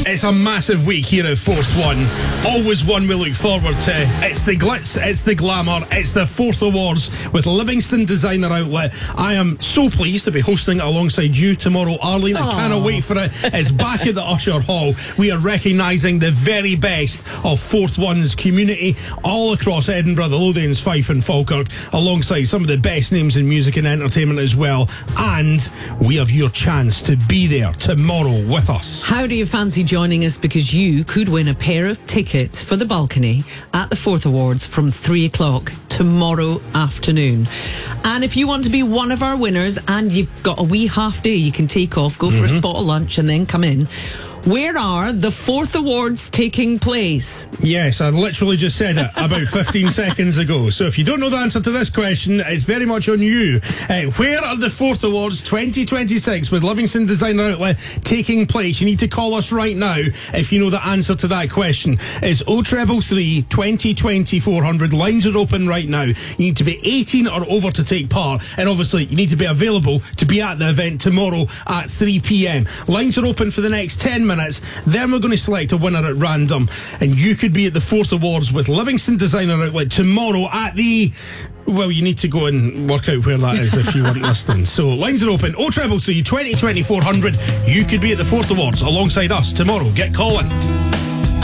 It's a massive week here at Force One. Always one we look forward to. It's the glitz, it's the glamour, it's the Fourth Awards with Livingston Designer Outlet. I am so pleased to be hosting alongside you tomorrow, Arlene. I cannot wait for it. It's back at the Usher Hall. We are recognising the very best of Fourth One's community all across Edinburgh, the Lothians, Fife and Falkirk, alongside some of the best names in music and entertainment as well. And we have your chance to be there tomorrow with us. How do you fancy joining us? Because you could win a pair of tickets for the balcony at the Fourth Awards from 3 o'clock tomorrow afternoon. And if you want to be one of our winners and you've got a wee half day you can take off, go for a spot of lunch and then come in. Where are the Fourth Awards taking place? Yes, I literally just said it about 15 seconds ago. So if you don't know the answer to this question, it's very much on you. Where are the Fourth Awards 2026 with Livingston Designer Outlet taking place? You need to call us right now if you know the answer to that question. It's 0333 2020 400. Lines are open right now. You need to be 18 or over to take part. And obviously, you need to be available to be at the event tomorrow at 3 p.m. Lines are open for the next 10 minutes. Then we're going to select a winner at random, and you could be at the Fourth Awards with Livingston Designer Outlet tomorrow at the... Well, you need to go and work out where that is if you weren't listening. So lines are open. 0333 2020 400. You could be at the Fourth Awards alongside us tomorrow. Get calling.